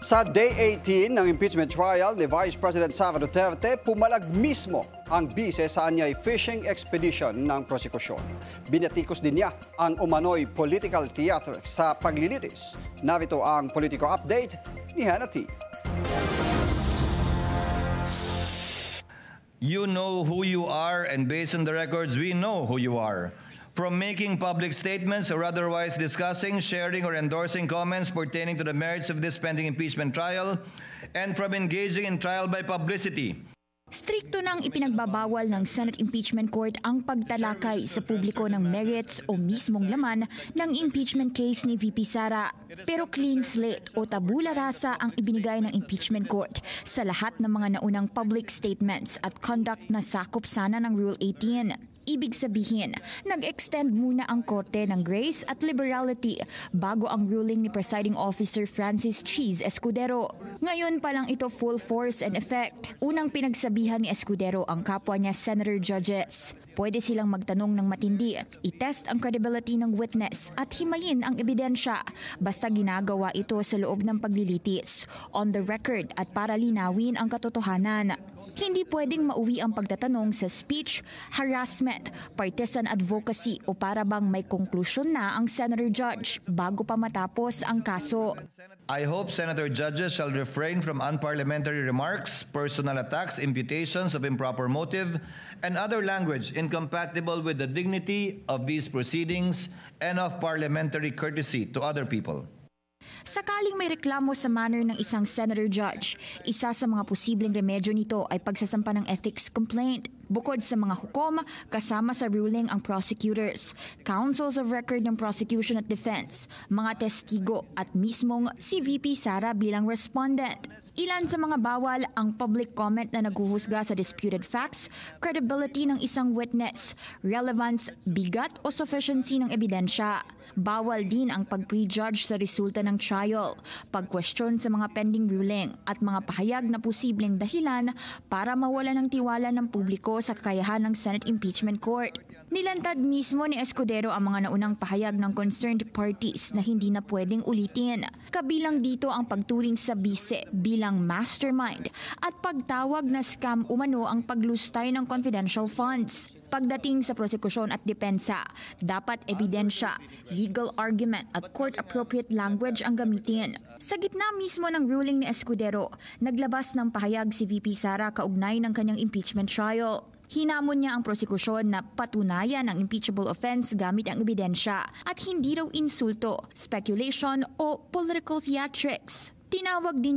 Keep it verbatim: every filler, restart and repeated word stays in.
Sa Day eighteen ng impeachment trial ni Vice President Sara Duterte, pumalag mismo ang bise sa anyay fishing expedition ng prosekusyon. Binatikos din niya ang umano'y political theater sa paglilitis. Narito ang politiko update ni Hannah T. You know who you are, and based on the records, we know who you are. From making public statements or otherwise discussing, sharing, or endorsing comments pertaining to the merits of this pending impeachment trial, and from engaging in trial by publicity. Strikto nang ipinagbabawal ng Senate Impeachment Court ang pagtalakay sa publiko ng merits o mismong laman ng impeachment case ni V P Sara. Pero clean slate o tabula rasa ang ibinigay ng Impeachment Court sa lahat ng mga naunang public statements at conduct na sakop sana ng Rule eighteen. Ibig sabihin, nag-extend muna ang korte ng grace at liberality bago ang ruling ni Presiding Officer Francis Cheese Escudero. Ngayon pa lang ito full force and effect. Unang pinagsabihan ni Escudero ang kapwa niya senator judges. Pwede silang magtanong ng matindi, itest ang credibility ng witness at himayin ang ebidensya basta ginagawa ito sa loob ng paglilitis, on the record at para linawin ang katotohanan. Hindi pwedeng mauwi ang pagtatanong sa speech, harassment, partisan advocacy o para bang may konklusyon na ang senator judge bago pa matapos ang kaso. I hope senator judges shall refrain from unparliamentary remarks, personal attacks, imputations of improper motive, and other language incompatible with the dignity of these proceedings and of parliamentary courtesy to other people. Sakaling may reklamo sa manner ng isang senator judge, isa sa mga posibleng remedyo nito ay pagsasampa ng ethics complaint. Bukod sa mga hukom, kasama sa ruling ang prosecutors, counsels of record ng prosecution at defense, mga testigo at mismong si V P Sara bilang respondent. Ilan sa mga bawal ang public comment na naghuhusga sa disputed facts, credibility ng isang witness, relevance, bigat o sufficiency ng ebidensya. Bawal din ang pag-prejudge sa resulta ng trial, pag-question sa mga pending ruling at mga pahayag na posibleng dahilan para mawala ng tiwala ng publiko sa kakayahan ng Senate Impeachment Court. Nilantad mismo ni Escudero ang mga naunang pahayag ng concerned parties na hindi na pwedeng ulitin. Kabilang dito ang pagturing sa bise bilang mastermind at pagtawag na scam umano ang paglustay ng confidential funds. Pagdating sa prosekusyon at depensa, dapat ebidensya, legal argument at court-appropriate language ang gamitin. Sa gitna mismo ng ruling ni Escudero, naglabas ng pahayag si V P Sara kaugnay ng kanyang impeachment trial. Hinamon niya ang prosekusyon na patunayan ang impeachable offense gamit ang ebidensya at hindi raw insulto, speculation o political theatrics. Tinawag din